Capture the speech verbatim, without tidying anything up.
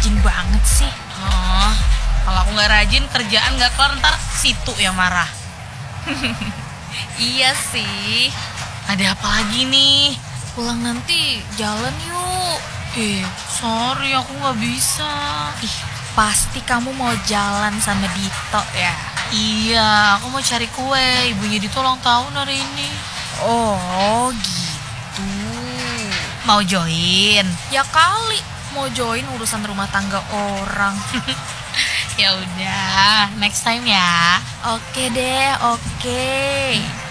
rajin banget sih. Oh, kalau aku nggak rajin kerjaan nggak kelar ntar situ yang marah. Iya sih. Ada apa lagi nih? Pulang nanti jalan yuk. Eh, sorry aku nggak bisa. Ih, pasti kamu mau jalan sama Dito ya? Iya, aku mau cari kue. Ibunya Dito ulang tahun hari ini. Oh gitu. Mau join? Ya kali mau join urusan rumah tangga orang. Ya udah, next time ya. Oke deh, oke.